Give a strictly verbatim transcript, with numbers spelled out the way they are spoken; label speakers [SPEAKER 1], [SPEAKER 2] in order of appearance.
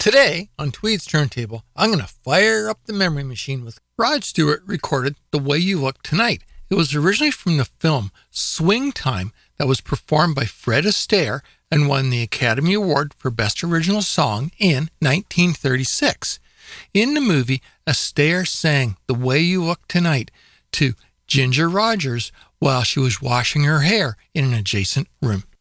[SPEAKER 1] Today, on Tweed's Turntable, I'm going to fire up the memory machine with Rod Stewart recorded The Way You Look Tonight. It was originally from the film Swing Time that was performed by Fred Astaire and won the Academy Award for Best Original Song in nineteen thirty-six. In the movie, Astaire sang The Way You Look Tonight to Ginger Rogers while she was washing her hair in an adjacent room.